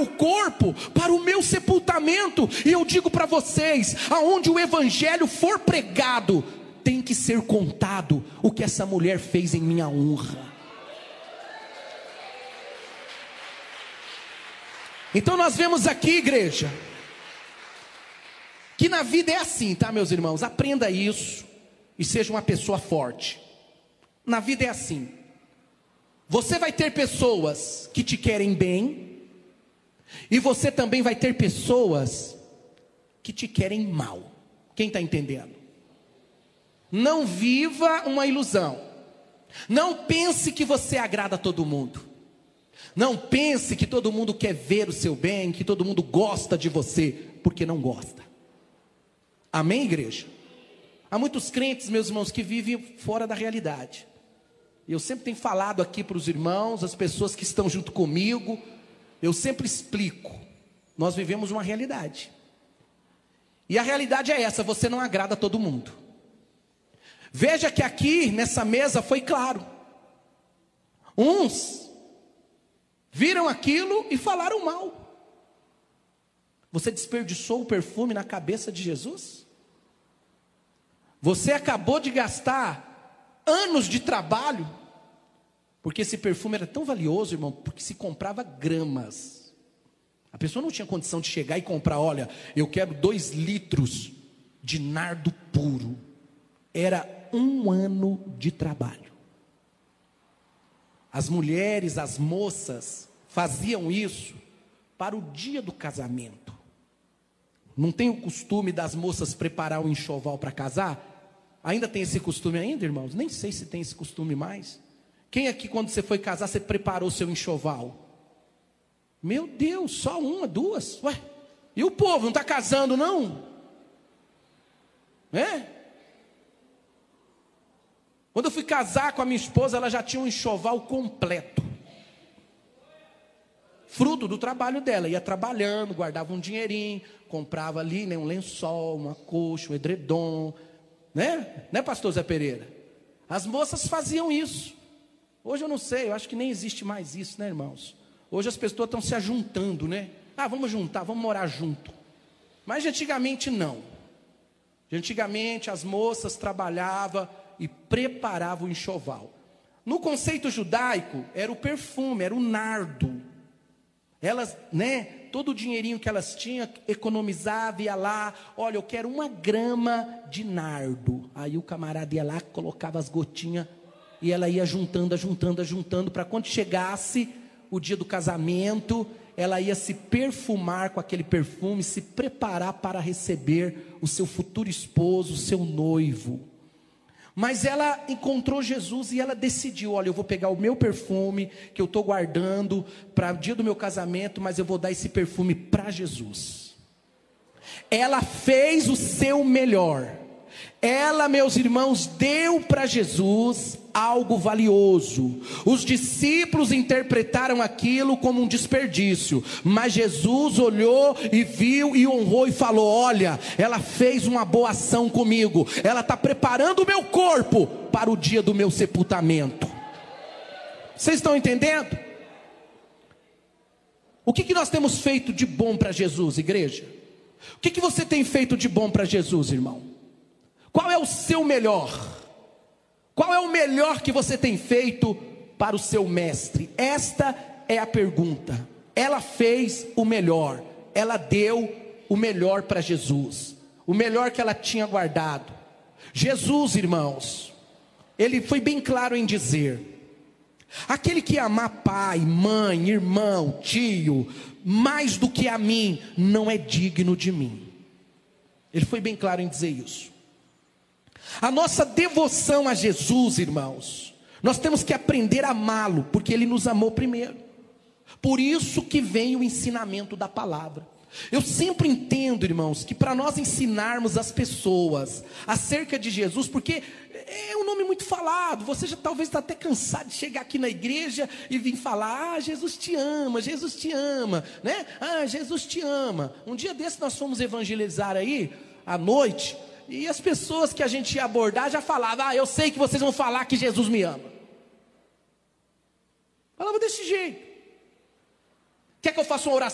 meu corpo para o meu sepultamento. E eu digo para vocês, aonde o evangelho for pregado, tem que ser contado o que essa mulher fez em minha honra. Então nós vemos aqui, igreja, que na vida é assim, tá, meus irmãos? Aprenda isso e seja uma pessoa forte. Na vida é assim. Você vai ter pessoas que te querem bem, e você também vai ter pessoas que te querem mal. Quem está entendendo? Não viva uma ilusão. Não pense que você agrada a todo mundo. Não pense que todo mundo quer ver o seu bem, que todo mundo gosta de você, porque não gosta. Amém, igreja? Há muitos crentes, meus irmãos, que vivem fora da realidade. Eu sempre tenho falado aqui para os irmãos, as pessoas que estão junto comigo, eu sempre explico, nós vivemos uma realidade. E a realidade é essa, você não agrada a todo mundo. Veja que aqui nessa mesa foi claro. Uns viram aquilo e falaram mal. Você desperdiçou o perfume na cabeça de Jesus? Você acabou de gastar anos de trabalho, porque esse perfume era tão valioso, irmão, porque se comprava gramas. A pessoa não tinha condição de chegar e comprar, olha, eu quero 2 litros de nardo puro. Era 1 ano de trabalho. As mulheres, as moças, faziam isso para o dia do casamento. Não tem o costume das moças preparar o enxoval para casar? Ainda tem esse costume ainda, irmãos? Nem sei se tem esse costume mais. Quem aqui, quando você foi casar, você preparou o seu enxoval? Meu Deus, só 1, 2? Ué, e o povo não está casando não? Quando eu fui casar com a minha esposa, ela já tinha um enxoval completo. Fruto do trabalho dela, ia trabalhando, guardava um dinheirinho, comprava ali, né, um lençol, uma coxa, um edredom, né, pastor Zé Pereira? As moças faziam isso. Hoje eu não sei, eu acho que nem existe mais isso, né, irmãos? Hoje as pessoas estão se ajuntando, né? Vamos juntar, vamos morar junto. Mas antigamente não. Antigamente as moças trabalhavam e preparavam o enxoval. No conceito judaico, era o perfume, era o nardo. Elas, né, todo o dinheirinho que elas tinham, economizava, ia lá, olha, eu quero 1 grama de nardo. Aí o camarada ia lá, colocava as gotinhas, e ela ia juntando, para quando chegasse o dia do casamento, ela ia se perfumar com aquele perfume, se preparar para receber o seu futuro esposo, o seu noivo. Mas ela encontrou Jesus e ela decidiu, olha, eu vou pegar o meu perfume, que eu estou guardando para o dia do meu casamento, mas eu vou dar esse perfume para Jesus. Ela fez o seu melhor. Ela, meus irmãos, deu para Jesus algo valioso. Os discípulos interpretaram aquilo como um desperdício, mas Jesus olhou e viu e honrou e falou, olha, ela fez uma boa ação comigo, ela está preparando o meu corpo para o dia do meu sepultamento. Vocês estão entendendo? O que nós temos feito de bom para Jesus, igreja? O que você tem feito de bom para Jesus, irmão? Qual é o seu melhor? Qual é o melhor que você tem feito para o seu mestre? Esta é a pergunta. Ela fez o melhor. Ela deu o melhor para Jesus. O melhor que ela tinha guardado. Jesus, irmãos, ele foi bem claro em dizer: aquele que amar pai, mãe, irmão, tio, mais do que a mim, não é digno de mim. Ele foi bem claro em dizer isso. A nossa devoção a Jesus, irmãos, nós temos que aprender a amá-lo, porque ele nos amou primeiro. Por isso que vem o ensinamento da palavra. Eu sempre entendo, irmãos, que para nós ensinarmos as pessoas acerca de Jesus, porque é um nome muito falado, você já talvez está até cansado de chegar aqui na igreja e vir falar, Jesus te ama, né? Jesus te ama. Um dia desse nós fomos evangelizar aí, à noite, e as pessoas que a gente ia abordar já falavam, eu sei que vocês vão falar que Jesus me ama. Falava desse jeito. Quer que eu faça uma oração?